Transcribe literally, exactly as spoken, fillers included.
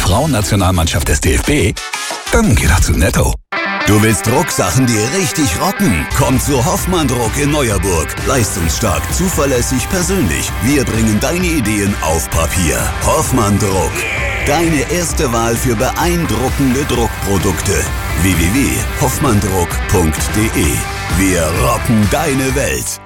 Frauennationalmannschaft des D F B? Dann geh doch zu Netto. Du willst Drucksachen, die richtig rocken? Komm zu Hoffmann Druck in Neuerburg. Leistungsstark, zuverlässig, persönlich. Wir bringen deine Ideen auf Papier. Hoffmann Druck. Deine erste Wahl für beeindruckende Druckprodukte. w w w punkt hoffmanndruck punkt d e. Wir rocken deine Welt.